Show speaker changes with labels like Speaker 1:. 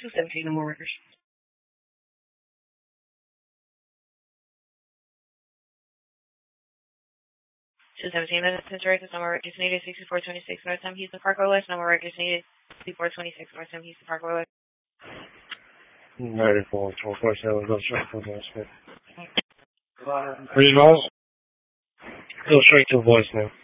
Speaker 1: 217, no more records. 217, that is direct, no more records needed. 6426 North Sam Houston Parkway West, no more records needed. 6426 North Sam Houston Parkway West.
Speaker 2: 94, 447, go straight to voicemail. Read those? Go straight to voicemail.